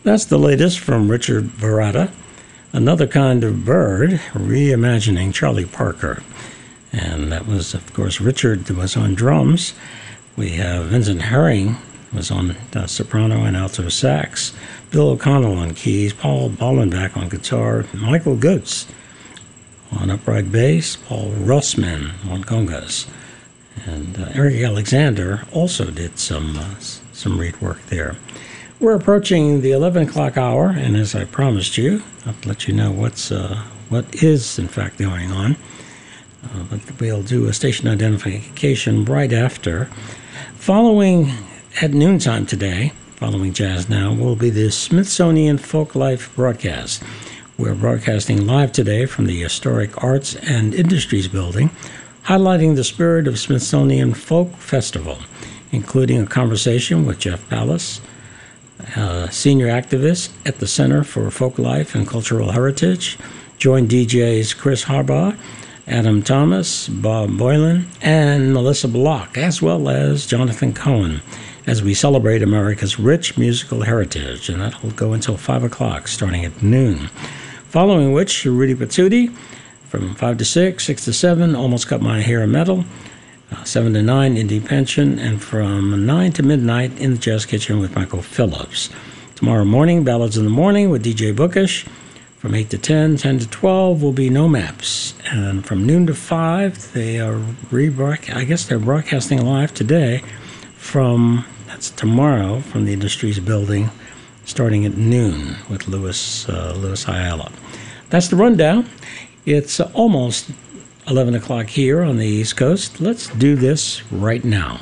That's the latest from Richard Baratta, Another Kind of Bird, reimagining Charlie Parker. And that was, of course, Richard was on drums. We have Vincent Herring was on soprano and alto sax, Bill O'Connell on keys, Paul Bollenbach on guitar, Michael Goetz on upright bass, Paul Rossman on congas, and Eric Alexander also did some reed work there. We're approaching the 11 o'clock hour, and as I promised you, I'll let you know what is in fact going on. But we'll do a station identification right after. Following at noontime today, following Jazz Now, will be the Smithsonian Folklife broadcast. We're broadcasting live today from the Historic Arts and Industries Building, highlighting the spirit of Smithsonian Folk Festival, including a conversation with Jeff Pallas, senior activist at the Center for Folklife and Cultural Heritage. Join DJs Chris Harbaugh, Adam Thomas, Bob Boylan, and Melissa Block, as well as Jonathan Cohen, as we celebrate America's rich musical heritage, and that'll go until 5 o'clock, starting at noon. Following which, Rudy Pizzuti, from 5 to 6, 6 to 7, Almost Cut My Hair Metal, 7 to 9, Indie Pension, and from 9 to midnight, In the Jazz Kitchen with Michael Phillips. Tomorrow morning, Ballads in the Morning with DJ Bookish. From 8 to 10, 10 to 12 will be No Maps. And from noon to 5, they are they're broadcasting live today that's tomorrow, from the Industries Building, starting at noon with Louis Ayala. That's the rundown. It's almost 11 o'clock here on the East Coast. Let's do this right now.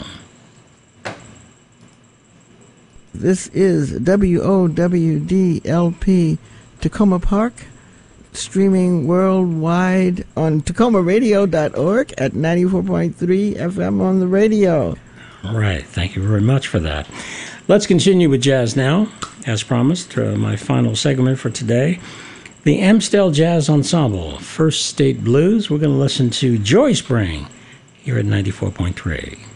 This is WOWDLP Tacoma Park, streaming worldwide on tacomaradio.org at 94.3 FM on the radio. All right. Thank you very much for that. Let's continue with Jazz Now. As promised, my final segment for today, the Amstel Jazz Ensemble, First State Blues. We're going to listen to Joy Spring here at 94.3.